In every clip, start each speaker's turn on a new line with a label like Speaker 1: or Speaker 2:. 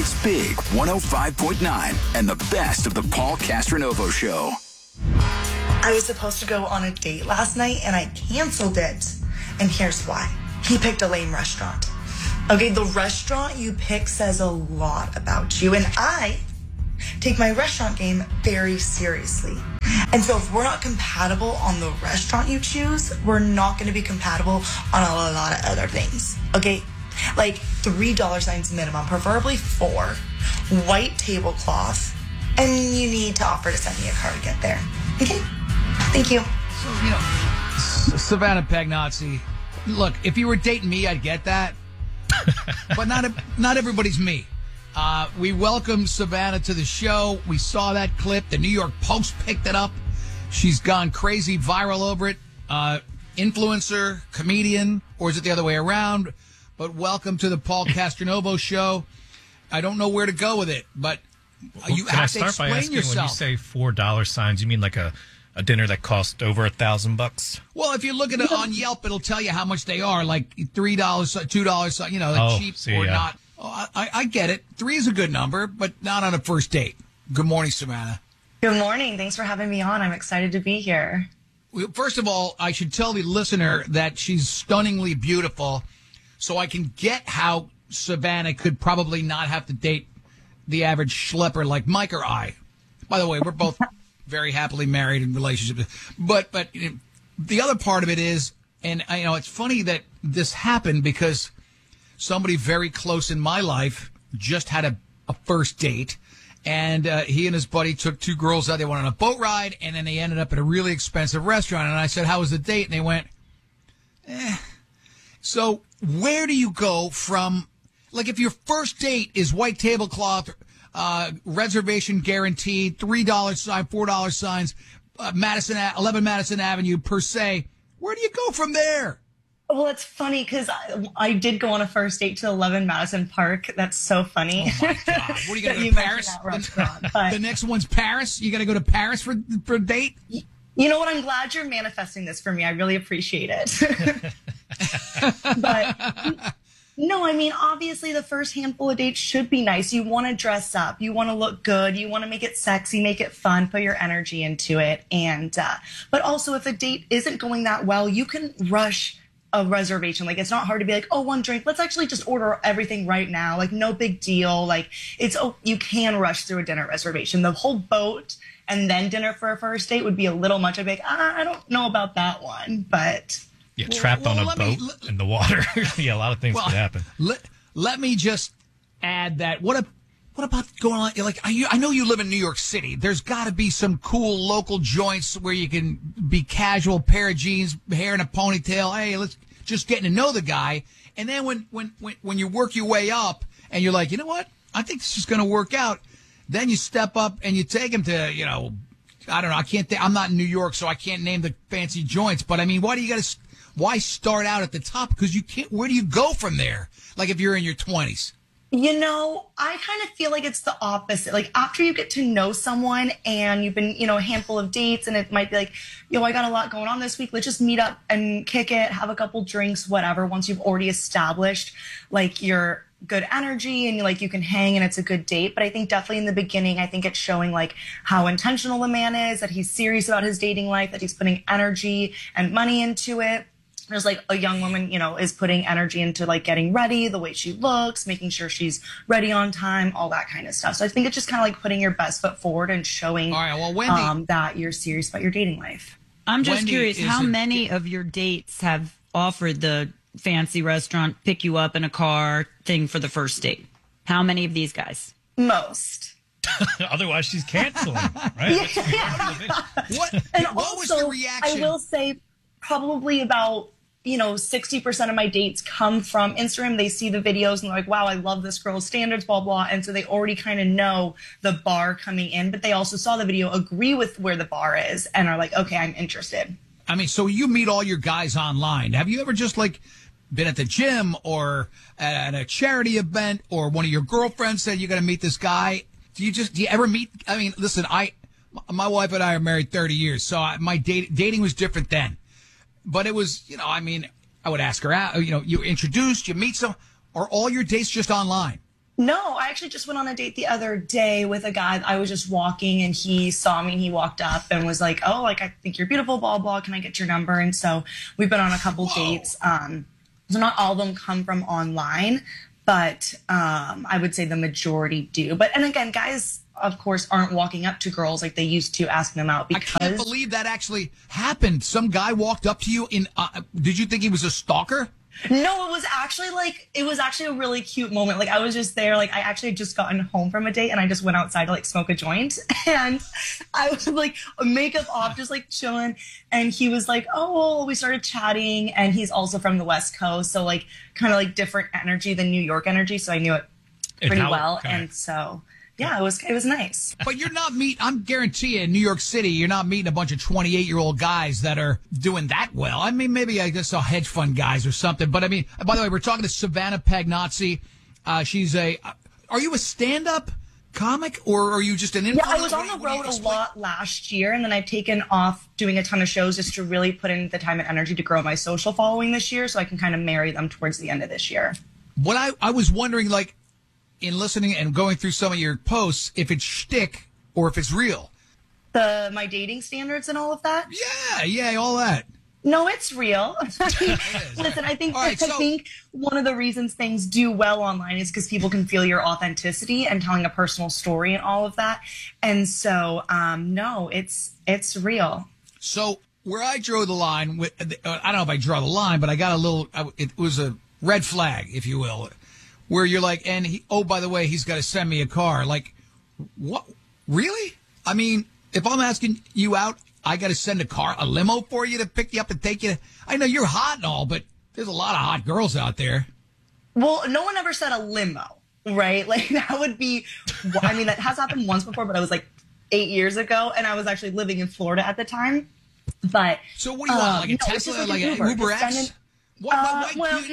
Speaker 1: It's Big 105.9 and the best of the Paul Castronovo Show.
Speaker 2: I was supposed to go on a date last night and I canceled it. And here's why. He picked a lame restaurant. Okay, the restaurant you pick says a lot about you. And I take my restaurant game very seriously. And so if we're not compatible on the restaurant you choose, we're not going to be compatible on a lot of other things. Okay? Like $3 signs minimum, preferably 4, white tablecloth, and you need to offer to send me a car to get there. Okay? Thank you.
Speaker 3: So, Savannah Pagnozzi, look, if you were dating me, I'd get that. But not everybody's me. We welcome Savannah to the show. We saw that clip. The New York Post picked it up. She's gone crazy, viral over it. Influencer, comedian, or is it the other way around? But welcome to the Paul Castronovo Show. I don't know where to go with it, but you have to explain yourself.
Speaker 4: When you say $4 signs, you mean like a dinner that cost over $1,000?
Speaker 3: Well, if you look at it on Yelp, it'll tell you how much they are, like $3, $2, you know, like cheap or not. Oh, I get it. 3 is a good number, but not on a first date. Good morning, Savannah.
Speaker 2: Good morning. Thanks for having me on. I'm excited to be here.
Speaker 3: First of all, I should tell the listener that she's stunningly beautiful, so I can get how Savannah could probably not have to date the average schlepper like Mike or I. By the way, we're both very happily married in relationships. But the other part of it is, and it's funny that this happened because somebody very close in my life just had a first date, and he and his buddy took 2 girls out. They went on a boat ride, and then they ended up at a really expensive restaurant. And I said, how was the date? And they went, So where do you go from, like, if your first date is white tablecloth, reservation guaranteed, $3 sign, $4 signs, 11 Madison Avenue per se, where do you go from there?
Speaker 2: Well, it's funny because I did go on a first date to 11 Madison Park. That's so funny.
Speaker 3: Oh, my God. What are you going to go to Paris? The next one's Paris? You going to go to Paris for a date?
Speaker 2: You know what? I'm glad you're manifesting this for me. I really appreciate it. But no, I mean, obviously the first handful of dates should be nice. You want to dress up. You want to look good. You want to make it sexy, make it fun, put your energy into it. And but also if a date isn't going that well, you can rush a reservation. Like, it's not hard to be like, oh, 1 drink. Let's actually just order everything right now. Like, no big deal. Like, you can rush through a dinner reservation. The whole boat and then dinner for a first date would be a little much. I'd be like, I don't know about that one, but...
Speaker 4: Yeah, trapped on a boat in the water. Yeah, a lot of things could happen.
Speaker 3: Let me just add that. What about going on? Like, I know you live in New York City. There's got to be some cool local joints where you can be casual, pair of jeans, hair in a ponytail. Hey, let's just getting to know the guy. And then when you work your way up and you're like, you know what? I think this is going to work out. Then you step up and you take him to, I don't know. I'm not in New York, so I can't name the fancy joints. But I mean, why start out at the top? Because you can't. Where do you go from there? Like if you're in your 20s.
Speaker 2: I kind of feel like it's the opposite. Like after you get to know someone and you've been, a handful of dates and it might be like, I got a lot going on this week. Let's just meet up and kick it, have a couple drinks, whatever. Once you've already established like your good energy and like you can hang and it's a good date. But I think definitely in the beginning, I think it's showing like how intentional the man is, that he's serious about his dating life, that he's putting energy and money into it. There's like a young woman, is putting energy into like getting ready, the way she looks, making sure she's ready on time, all that kind of stuff. So I think it's just kind of like putting your best foot forward and showing
Speaker 3: Wendy,
Speaker 2: that you're serious about your dating life.
Speaker 5: I'm just curious, how many of your dates have offered the fancy restaurant, pick you up in a car thing for the first date? How many of these guys?
Speaker 2: Most.
Speaker 4: Otherwise, she's canceling, right?
Speaker 3: What was the reaction?
Speaker 2: I will say probably about 60% of my dates come from Instagram. They see the videos and they're like, wow, I love this girl's standards, blah, blah. And so they already kind of know the bar coming in, but they also saw the video, agree with where the bar is, and are like, okay, I'm interested.
Speaker 3: I mean, so you meet all your guys online. Have you ever just like been at the gym or at a charity event or one of your girlfriends said you're going to meet this guy? Do you ever meet? I mean, listen, my wife and I are married 30 years, so my dating was different then. But it was, I would ask her out, you introduced, you meet some, are all your dates just online?
Speaker 2: No, I actually just went on a date the other day with a guy. I was just walking and he saw me and he walked up and was like, oh, like, I think you're beautiful, blah, blah. Can I get your number? And so we've been on a couple dates. So not all of them come from online, but I would say the majority do. And again, guys, of course, aren't walking up to girls like they used to, asking them out because...
Speaker 3: I can't believe that actually happened. Some guy walked up to you in... did you think he was a stalker?
Speaker 2: No, it was actually a really cute moment. Like, I was just there, like, I actually had just gotten home from a date and I just went outside to like smoke a joint and I was like makeup off, just like chilling. And he was like, oh, well, we started chatting, and he's also from the West Coast. So like kind of like different energy than New York energy. So I knew it pretty well. Okay. And so, yeah, it was nice.
Speaker 3: But you're not I'm guarantee you in New York City, you're not meeting a bunch of 28-year-old guys that are doing that well. I mean, maybe I guess hedge fund guys or something. But I mean, by the way, we're talking to Savannah Pagnozzi. Are you a stand-up comic or are you just an influencer?
Speaker 2: Yeah, I was on the road a lot last year, and then I've taken off doing a ton of shows just to really put in the time and energy to grow my social following this year so I can kind of marry them towards the end of this year.
Speaker 3: What I was wondering, like, in listening and going through some of your posts, if it's shtick or if it's real.
Speaker 2: My dating standards and all of that?
Speaker 3: Yeah, all that.
Speaker 2: No, it's real. Listen, I think I think one of the reasons things do well online is because people can feel your authenticity and telling a personal story and all of that. And so, no, it's real.
Speaker 3: So where I drew the line, I don't know if I draw the line, but I got it was a red flag, if you will. Where you're like, and by the way, he's got to send me a car. Like, what? Really? I mean, if I'm asking you out, I got to send a limo for you to pick you up and take you. I know you're hot and all, but there's a lot of hot girls out there.
Speaker 2: Well, no one ever said a limo, right? Like, that would be, I mean, that has happened once before, but I was like 8 years ago, and I was actually living in Florida at the time. But
Speaker 3: so what do you want? Like a Tesla, like an Uber X?
Speaker 2: Why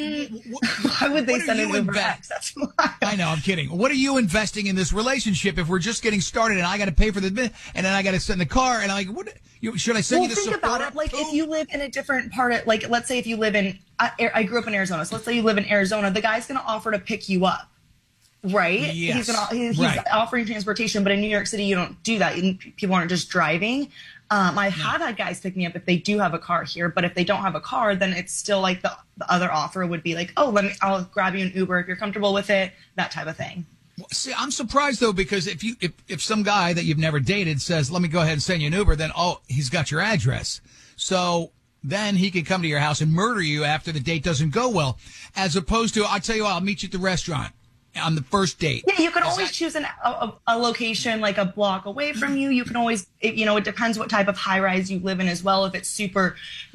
Speaker 2: would they send an Uber X? That's why.
Speaker 3: I know, I'm kidding. What are you investing in this relationship if we're just getting started and I got to pay for the bit and then I got to send the car and I'm like, what? Should I send you the
Speaker 2: think about it. Like, if you live in a different part of, like, let's say if you live in, I grew up in Arizona, so let's say you live in Arizona, the guy's going to offer to pick you up. Right?
Speaker 3: Yes.
Speaker 2: He's offering transportation, but in New York City, you don't do that. People aren't just driving. I have had guys pick me up if they do have a car here, but if they don't have a car, then it's still like the other offer would be like, oh, I'll grab you an Uber if you're comfortable with it, that type of thing.
Speaker 3: See, I'm surprised though, because if some guy that you've never dated says, let me go ahead and send you an Uber, then he's got your address. So then he can come to your house and murder you after the date doesn't go well, as opposed to, I'll tell you what, I'll meet you at the restaurant on the first date.
Speaker 2: Yeah, you can always choose a location like a block away from you. You can always, it depends what type of high rise you live in as well. If it's super,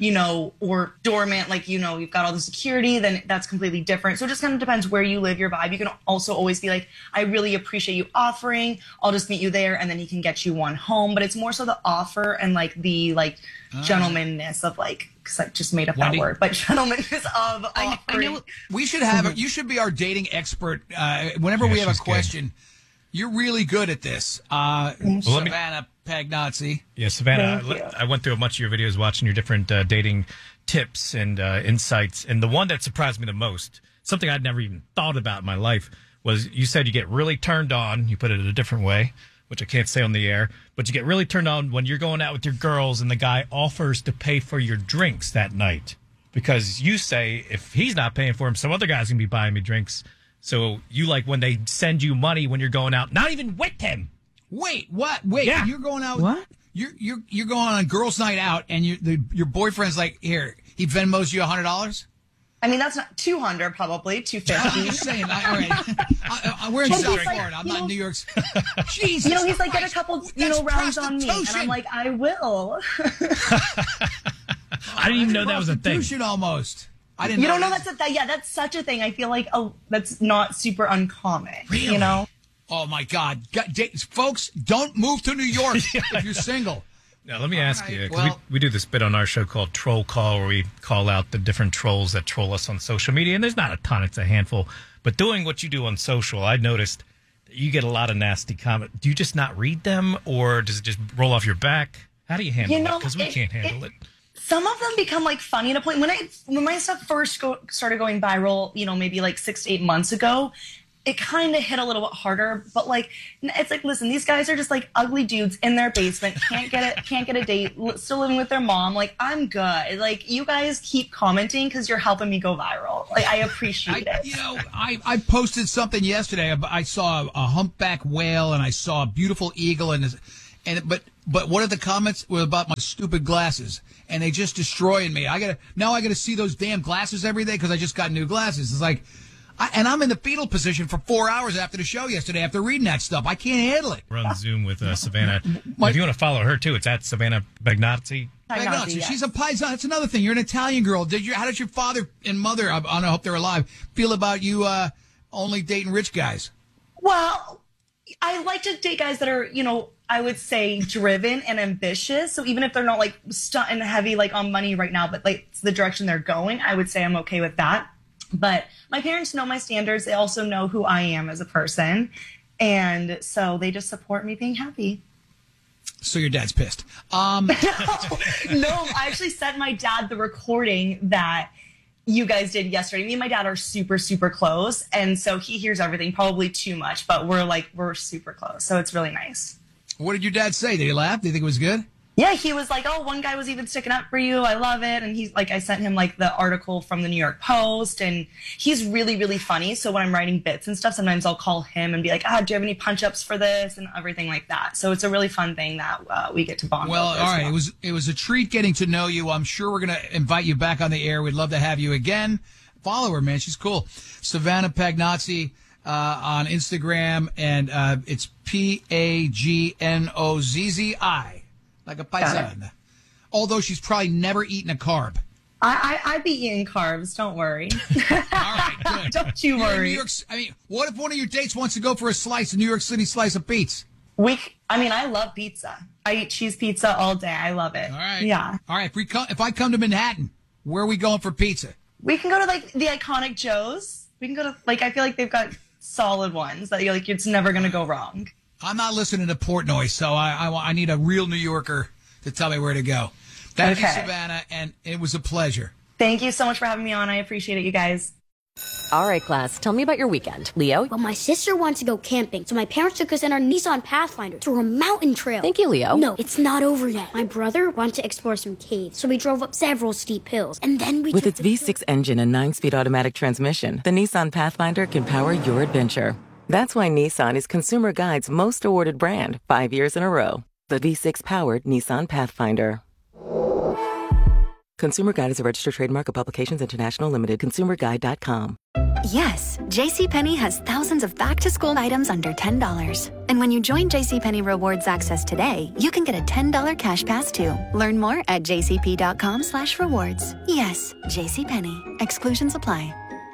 Speaker 2: or dormant, like, you've got all the security, then that's completely different. So it just kind of depends where you live, your vibe. You can also always be like, I really appreciate you offering. I'll just meet you there, and then he can get you one home. But it's more so the offer and like the gentlemanness of like, because I just made up that word, but gentlemanness of offering.
Speaker 3: I know we should have you should be our dating expert. Whenever we have a question, you're really good at this. Savannah Pagnozzi.
Speaker 4: Yeah, Savannah, I went through a bunch of your videos watching your different dating tips and insights. And the one that surprised me the most, something I'd never even thought about in my life, was you said you get really turned on. You put it in a different way, which I can't say on the air, but you get really turned on when you're going out with your girls and the guy offers to pay for your drinks that night. Because you say, if he's not paying for them, some other guy's going to be buying me drinks. So you like when they send you money when you're going out, not even with him.
Speaker 3: Wait, what? Wait,
Speaker 4: yeah.
Speaker 3: You're going out.
Speaker 5: What?
Speaker 3: You're going on a girls' night out, and your boyfriend's like, here, he Venmos you $100.
Speaker 2: I mean, that's not 200, probably 250.
Speaker 3: I'm just saying. All right, we're in South Florida. I'm not in New York. Jesus.
Speaker 2: He's like, get a couple, rounds on me, and I'm like, I will.
Speaker 4: I didn't even know that was a thing.
Speaker 3: Prostitution almost. I didn't.
Speaker 2: You don't know that's such a thing. I feel like that's not super uncommon.
Speaker 3: Really? Oh my God, folks, don't move to New York if you're single.
Speaker 4: Now, let me ask you, because we do this bit on our show called Troll Call, where we call out the different trolls that troll us on social media, and there's not a ton, it's a handful. But doing what you do on social, I noticed that you get a lot of nasty comments. Do you just not read them, or does it just roll off your back? How do you handle it? Because we can't handle it.
Speaker 2: Some of them become like funny to a point. When my stuff first started going viral, maybe like 6 to 8 months ago, it kind of hit a little bit harder. But like, it's like, listen, these guys are just like ugly dudes in their basement, can't get a date, still living with their mom. Like, I'm good. Like, you guys keep commenting because you're helping me go viral. Like, I appreciate it.
Speaker 3: You know, I posted something yesterday. I saw a humpback whale and I saw a beautiful eagle but one of the comments was about my stupid glasses, and they just destroying me. I gotta see those damn glasses every day because I just got new glasses. It's like, I'm in the fetal position for 4 hours after the show yesterday after reading that stuff. I can't handle it.
Speaker 4: We're on Zoom with Savannah. If you want to follow her too, it's at Savannah Bagnozzi.
Speaker 2: Yes.
Speaker 3: She's a Paisan. That's another thing. You're an Italian girl. How did your father and mother, I hope they're alive, feel about you only dating rich guys?
Speaker 2: Well, I like to date guys that are, I would say driven and ambitious. So even if they're not like stunt and heavy like on money right now, but like it's the direction they're going, I would say I'm okay with that. But my parents know my standards. They also know who I am as a person. And so they just support me being happy.
Speaker 3: So your dad's pissed.
Speaker 2: No, I actually sent my dad the recording that you guys did yesterday. Me and my dad are super, super close. And so he hears everything, probably too much, but we're super close. So it's really nice.
Speaker 3: What did your dad say? Did he laugh? Did you think it was good?
Speaker 2: Yeah, he was like, oh, one guy was even sticking up for you. I love it. And he's like, I sent him like the article from the New York Post, and he's really, really funny. So when I'm writing bits and stuff, sometimes I'll call him and be like, do you have any punch ups for this and everything like that. So it's a really fun thing that we get to bond.
Speaker 3: Well,
Speaker 2: over
Speaker 3: all right.
Speaker 2: well.
Speaker 3: It was a treat getting to know you. I'm sure we're going to invite you back on the air. We'd love to have you again. Follow her, man. She's cool. Savannah Pagnozzi on Instagram, and it's Pagnozzi, like a paisan. Although she's probably never eaten a carb.
Speaker 2: I'd be eating carbs. Don't worry.
Speaker 3: All right, good.
Speaker 2: Don't you worry.
Speaker 3: What if one of your dates wants to go for a New York City slice of pizza?
Speaker 2: I love pizza. I eat cheese pizza all day. I love it.
Speaker 3: All right.
Speaker 2: Yeah.
Speaker 3: All right. If I come to Manhattan, where are we going for pizza?
Speaker 2: We can go to like the iconic Joe's. We can go to I feel like they've got solid ones that you're like, it's never going to go wrong.
Speaker 3: I'm not listening to Portnoy, so I need a real New Yorker to tell me where to go. Thank you, Savannah, and it was a pleasure.
Speaker 2: Thank you so much for having me on. I appreciate it, you guys.
Speaker 6: All right, class, tell me about your weekend. Leo?
Speaker 7: Well, my sister wants to go camping, so my parents took us in our Nissan Pathfinder to a mountain trail.
Speaker 6: Thank you, Leo.
Speaker 7: No, it's not over yet. My brother wanted to explore some caves, so we drove up several steep hills, and then we
Speaker 8: With its V6 engine and 9-speed automatic transmission, the Nissan Pathfinder can power your adventure. That's why Nissan is Consumer Guide's most awarded brand 5 years in a row. The V6-powered Nissan Pathfinder. Consumer Guide is a registered trademark of Publications International Limited. ConsumerGuide.com.
Speaker 9: Yes, JCPenney has thousands of back-to-school items under $10. And when you join JCPenney Rewards Access today, you can get a $10 cash pass too. Learn more at jcp.com/rewards. Yes, JCPenney. Exclusions apply.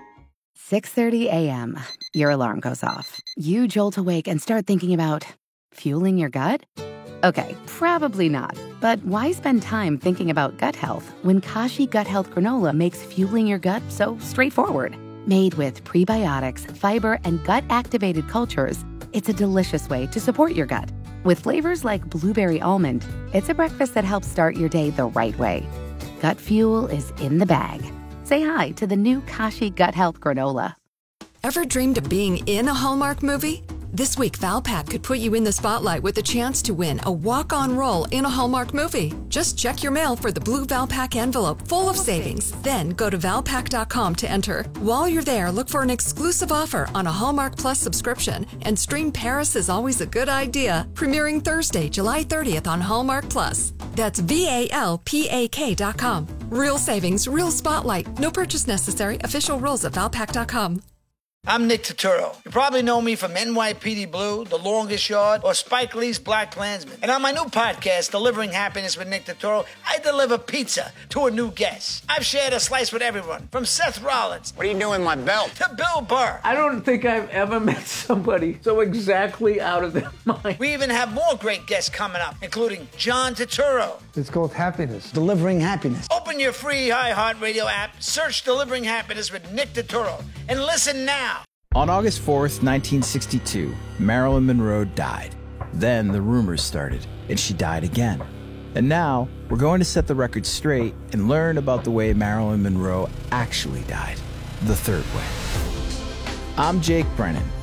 Speaker 10: 6:30 a.m. Your alarm goes off. You jolt awake and start thinking about fueling your gut? Okay, probably not. But why spend time thinking about gut health when Kashi Gut Health Granola makes fueling your gut so straightforward? Made with prebiotics, fiber, and gut-activated cultures, it's a delicious way to support your gut. With flavors like blueberry almond, it's a breakfast that helps start your day the right way. Gut fuel is in the bag. Say hi to the new Kashi Gut Health Granola.
Speaker 11: Ever dreamed of being in a Hallmark movie? This week, Valpak could put you in the spotlight with a chance to win a walk-on role in a Hallmark movie. Just check your mail for the blue Valpak envelope full of savings. Then go to Valpak.com to enter. While you're there, look for an exclusive offer on a Hallmark Plus subscription and stream Paris is Always a Good Idea, premiering Thursday, July 30th on Hallmark Plus. That's VALPAK.com. Real savings, real spotlight. No purchase necessary. Official rules at Valpak.com.
Speaker 12: I'm Nick Turturro. You probably know me from NYPD Blue, The Longest Yard, or Spike Lee's Black Klansman. And on my new podcast, Delivering Happiness with Nick Turturro, I deliver pizza to a new guest. I've shared a slice with everyone, from Seth Rollins.
Speaker 13: What are you doing with my belt?
Speaker 12: To Bill Burr.
Speaker 14: I don't think I've ever met somebody so exactly out of their mind.
Speaker 12: We even have more great guests coming up, including John Turturro.
Speaker 15: It's called Happiness. Delivering Happiness.
Speaker 12: Open your free iHeartRadio app, search Delivering Happiness with Nick Turturro, and listen now.
Speaker 16: On August 4th, 1962, Marilyn Monroe died. Then the rumors started, and she died again. And now, we're going to set the record straight and learn about the way Marilyn Monroe actually died, the third way. I'm Jake Brennan,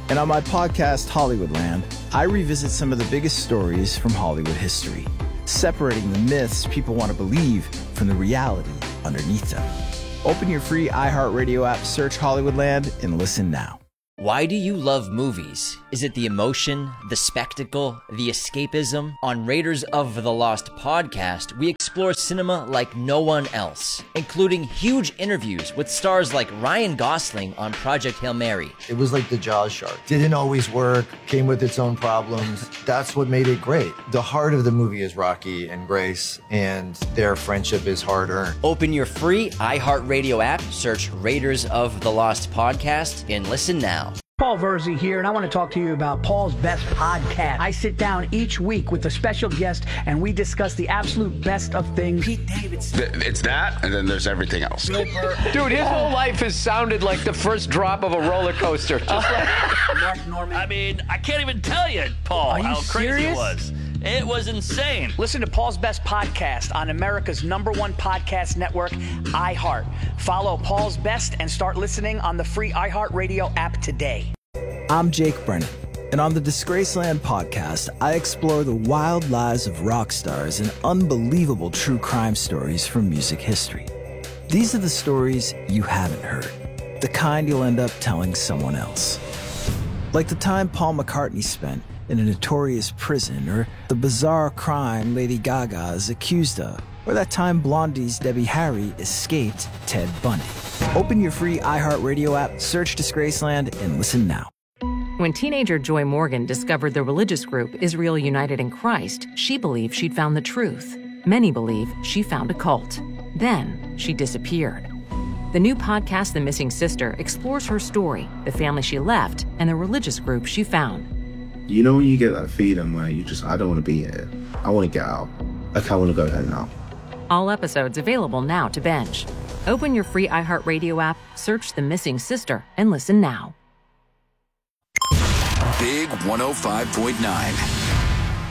Speaker 16: And on my podcast, Hollywoodland, I revisit some of the biggest stories from Hollywood history, separating the myths people want to believe from the reality underneath them. Open your free iHeartRadio app, search Hollywoodland, and listen now.
Speaker 13: Why do you love movies? Is it the emotion, the spectacle, the escapism? On Raiders of the Lost podcast, we explore cinema like no one else, including huge interviews with stars like Ryan Gosling on Project Hail Mary.
Speaker 17: It was like the Jaws shark. Didn't always work, came with its own problems. That's what made it great. The heart of the movie is Rocky and Grace, and their friendship is hard-earned.
Speaker 13: Open your free iHeartRadio app, search Raiders of the Lost podcast, and listen now.
Speaker 18: Paul Verzi here, and I want to talk to you about Paul's Best Podcast. I sit down each week with a special guest, and we discuss the absolute best of things. Pete Davidson.
Speaker 19: It's that, and then there's everything else.
Speaker 20: Dude, his whole life has sounded like the first drop of a roller coaster. Just like
Speaker 21: Mark Norman. I mean, I can't even tell you, Paul, how crazy it was. It was insane.
Speaker 18: Listen to Paul's Best Podcast on America's #1 podcast network, iHeart. Follow Paul's Best and start listening on the free iHeartRadio app today.
Speaker 16: I'm Jake Brennan, and on the Disgraceland podcast, I explore the wild lives of rock stars and unbelievable true crime stories from music history. These are the stories you haven't heard, the kind you'll end up telling someone else. Like the time Paul McCartney spent in a notorious prison, or the bizarre crime Lady Gaga is accused of, or that time Blondie's Debbie Harry escaped Ted Bundy. Open your free iHeartRadio app, search Disgraceland, and listen now.
Speaker 6: When teenager Joy Morgan discovered the religious group Israel United in Christ, she believed she'd found the truth. Many believe she found a cult. Then she disappeared. The new podcast, The Missing Sister, explores her story, the family she left, and the religious group she found.
Speaker 22: You know when you get that feeling where I don't want to be here. I want to get out. Like, I want to go home now.
Speaker 6: All episodes available now to binge. Open your free iHeartRadio app, search The Missing Sister, and listen now.
Speaker 1: Big 105.9.